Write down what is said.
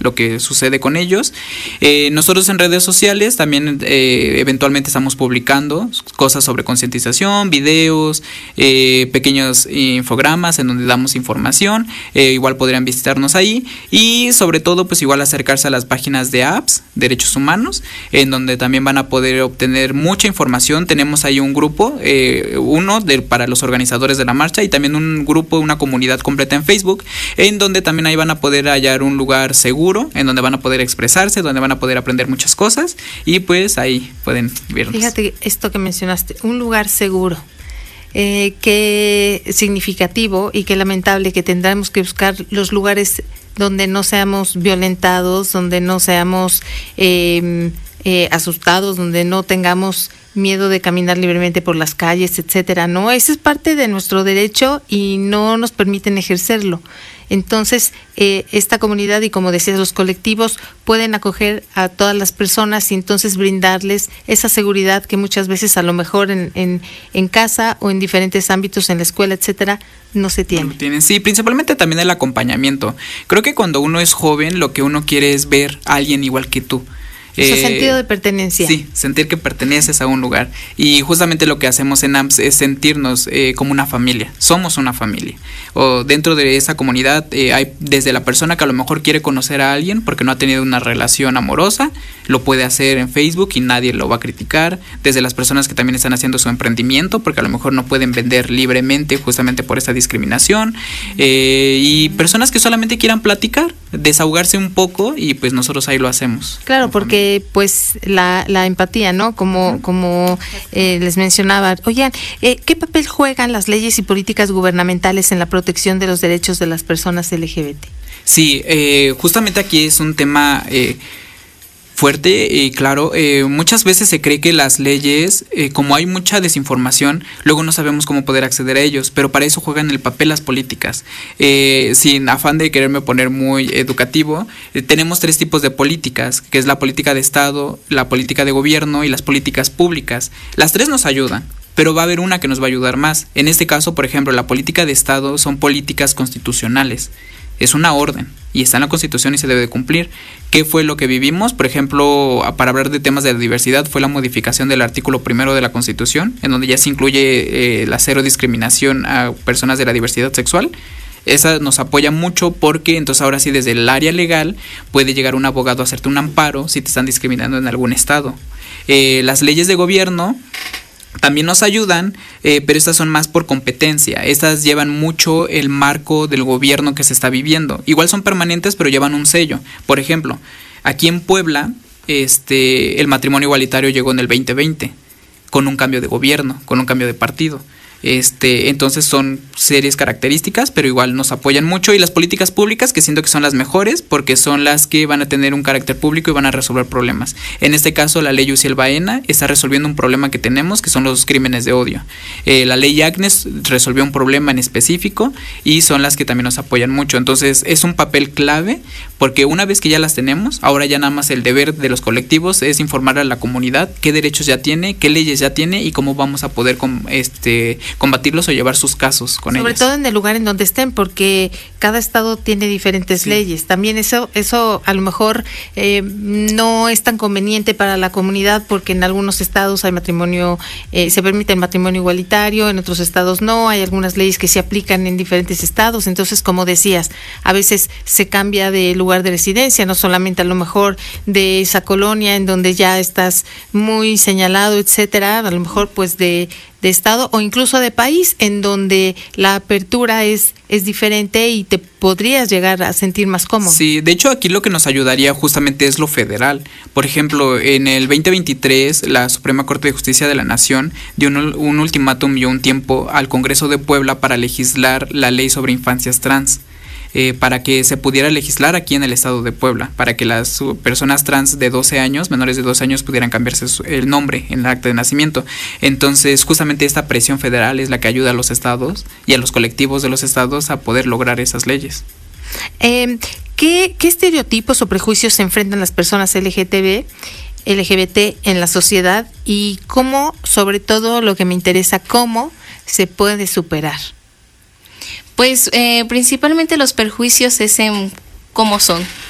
lo que sucede con ellos. Nosotros en redes sociales también eventualmente estamos publicando cosas sobre concientización, videos, pequeños infogramas en donde damos información. Igual podrían visitarnos ahí, y sobre todo pues igual acercarse a las páginas de apps, derechos humanos, en donde también van a poder obtener mucha información. Tenemos ahí un grupo, para los organizadores de la marcha, y también un grupo, una comunidad completa en Facebook, en donde también ahí van a poder hallar un lugar seguro, en donde van a poder expresarse, donde van a poder aprender muchas cosas, y pues ahí pueden vernos. Fíjate esto que mencionaste, un lugar seguro. Qué significativo y qué lamentable que tendremos que buscar los lugares donde no seamos violentados, donde no seamos asustados, donde no tengamos miedo de caminar libremente por las calles, etcétera. No, ese es parte de nuestro derecho y no nos permiten ejercerlo. Entonces, esta comunidad y, como decías, los colectivos pueden acoger a todas las personas y entonces brindarles esa seguridad que muchas veces a lo mejor en casa o en diferentes ámbitos, en la escuela, etcétera, no se tiene. Tienen, sí, principalmente también el acompañamiento. Creo que cuando uno es joven, lo que uno quiere es ver a alguien igual que tú. Sentido de pertenencia. Sí, sentir que perteneces a un lugar. Y justamente lo que hacemos en AMPS es sentirnos como una familia. Somos una familia. O dentro de esa comunidad hay desde la persona que a lo mejor quiere conocer a alguien porque no ha tenido una relación amorosa, lo puede hacer en Facebook y nadie lo va a criticar. Desde las personas que también están haciendo su emprendimiento porque a lo mejor no pueden vender libremente justamente por esa discriminación. Y personas que solamente quieran platicar, desahogarse un poco, y pues nosotros ahí lo hacemos. Claro, porque pues la empatía, ¿no? Como les mencionaba. Oigan, ¿qué papel juegan las leyes y políticas gubernamentales en la protección de los derechos de las personas LGBT? Sí, justamente aquí es un tema fuerte y claro. Muchas veces se cree que las leyes, como hay mucha desinformación, luego no sabemos cómo poder acceder a ellos, pero para eso juegan el papel las políticas. Sin afán de quererme poner muy educativo, tenemos 3 tipos de políticas, que es la política de Estado, la política de gobierno y las políticas públicas. Las 3 nos ayudan, pero va a haber una que nos va a ayudar más. En este caso, por ejemplo, la política de Estado son políticas constitucionales. Es una orden y está en la Constitución y se debe de cumplir. ¿Qué fue lo que vivimos? Por ejemplo, para hablar de temas de diversidad, fue la modificación del artículo 1 de la Constitución, en donde ya se incluye la cero discriminación a personas de la diversidad sexual. Esa nos apoya mucho porque entonces ahora sí desde el área legal puede llegar un abogado a hacerte un amparo si te están discriminando en algún estado. Las leyes de gobierno también nos ayudan, pero estas son más por competencia. Estas llevan mucho el marco del gobierno que se está viviendo. Igual son permanentes, pero llevan un sello. Por ejemplo, aquí en Puebla, el matrimonio igualitario llegó en el 2020, con un cambio de gobierno, con un cambio de partido. Entonces son serias características, pero igual nos apoyan mucho. Y las políticas públicas, que siento que son las mejores porque son las que van a tener un carácter público y van a resolver problemas. En este caso, la ley Uciel Baena está resolviendo un problema que tenemos, que son los crímenes de odio. La ley Agnes resolvió un problema en específico y son las que también nos apoyan mucho. Entonces es un papel clave porque una vez que ya las tenemos, ahora ya nada más el deber de los colectivos es informar a la comunidad qué derechos ya tiene, qué leyes ya tiene y cómo vamos a poder combatirlos o llevar sus casos con ellos. Sobre todo en el lugar en donde estén, porque cada estado tiene diferentes leyes. También eso a lo mejor no es tan conveniente para la comunidad, porque en algunos estados hay matrimonio, se permite el matrimonio igualitario, en otros estados no, hay algunas leyes que se aplican en diferentes estados. Entonces, como decías, a veces se cambia de lugar de residencia, no solamente a lo mejor de esa colonia en donde ya estás muy señalado, etcétera, a lo mejor pues de estado o incluso de país en donde la apertura es diferente y te podrías llegar a sentir más cómodo. Sí, de hecho aquí lo que nos ayudaría justamente es lo federal. Por ejemplo, en el 2023 la Suprema Corte de Justicia de la Nación dio un ultimátum y un tiempo al Congreso de Puebla para legislar la ley sobre infancias trans. Para que se pudiera legislar aquí en el estado de Puebla, para que las personas trans de 12 años, menores de 12 años, pudieran cambiarse el nombre en el acta de nacimiento. Entonces, justamente esta presión federal es la que ayuda a los estados y a los colectivos de los estados a poder lograr esas leyes. ¿Qué estereotipos o prejuicios se enfrentan las personas LGBT en la sociedad y cómo, sobre todo lo que me interesa, cómo se puede superar? Pues principalmente los perjuicios es en cómo son.